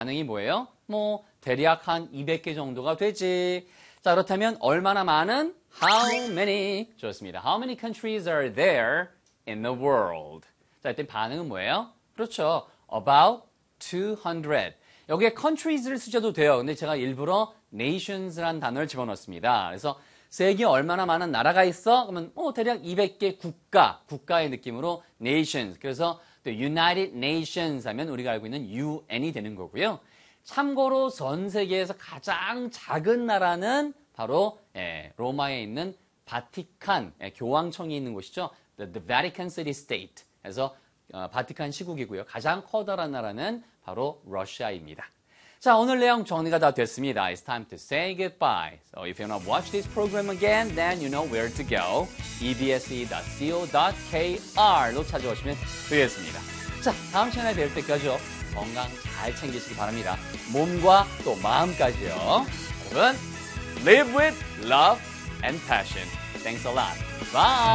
반응이 뭐예요? 뭐 대략 한 200개 정도가 되지. 자, 그렇다면 얼마나 많은? How many? 좋습니다. How many countries are there in the world? 자, 일단 반응은 뭐예요? 그렇죠. About 200. 여기에 countries를 쓰셔도 돼요. 근데 제가 일부러 nations라는 단어를 집어넣습니다. 그래서 세계에 얼마나 많은 나라가 있어? 그러면 대략 200개 국가의 느낌으로 nations. 그래서 또 United Nations 하면 우리가 알고 있는 UN이 되는 거고요. 참고로 전 세계에서 가장 작은 나라는 바로 로마에 있는 바티칸, 교황청이 있는 곳이죠. The Vatican City State. 그래서 바티칸 시국이고요. 가장 커다란 나라는 바로 러시아입니다. 자, 오늘 내용 정리가 다 됐습니다. It's time to say goodbye. So if you want to watch this program again, then you know where to go. ebse.co.kr로 찾아오시면 되겠습니다. 자, 다음 시간에 뵐 때까지요. 건강 잘 챙기시기 바랍니다. 몸과 또 마음까지요. 여러분, live with love and passion. Thanks a lot. Bye!